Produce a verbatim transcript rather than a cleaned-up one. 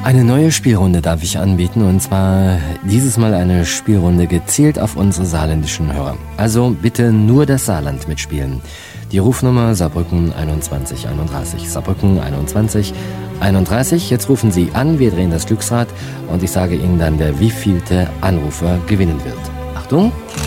Eine neue Spielrunde darf ich anbieten, und zwar dieses Mal eine Spielrunde gezielt auf unsere saarländischen Hörer. Also bitte nur das Saarland mitspielen. Die Rufnummer Saarbrücken einundzwanzig einunddreißig. Saarbrücken einundzwanzig einunddreißig. Jetzt rufen Sie an, wir drehen das Glücksrad und ich sage Ihnen dann, der wievielte Anrufer gewinnen wird. Achtung!